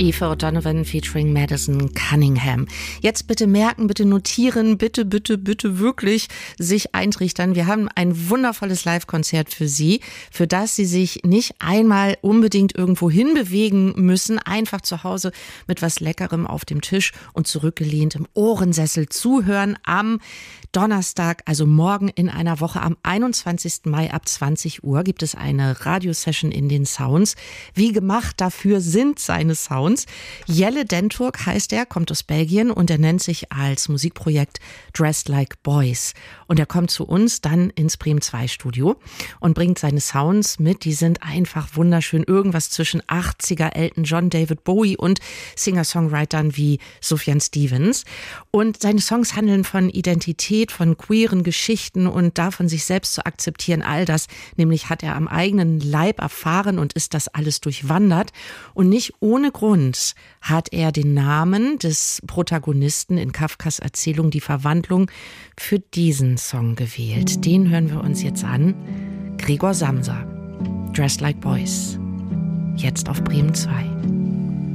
Eva O'Donovan featuring Madison Cunningham. Jetzt bitte merken, bitte notieren, bitte wirklich sich eintrichtern. Wir haben ein wundervolles Live-Konzert für Sie, für das Sie sich nicht einmal unbedingt irgendwo hinbewegen müssen, einfach zu Hause mit was Leckerem auf dem Tisch und zurückgelehnt im Ohrensessel zuhören am Donnerstag, also morgen in einer Woche am 21. Mai ab 20 Uhr gibt es eine Radiosession in den Sounds. Wie gemacht dafür sind seine Sounds. Jelle Denturk heißt er, kommt aus Belgien und er nennt sich als Musikprojekt Dressed Like Boys. Und er kommt zu uns dann ins Bremen 2 Studio und bringt seine Sounds mit. Die sind einfach wunderschön. Irgendwas zwischen 80er Elton John, David Bowie und Singer-Songwritern wie Sufjan Stevens. Und seine Songs handeln von Identität, von queeren Geschichten und davon, sich selbst zu akzeptieren. All das nämlich hat er am eigenen Leib erfahren und ist das alles durchwandert. Und nicht ohne Grund hat er den Namen des Protagonisten in Kafkas Erzählung Die Verwandlung für diesen Song gewählt. Den hören wir uns jetzt an. Gregor Samsa, Dressed Like Boys. Jetzt auf Bremen 2.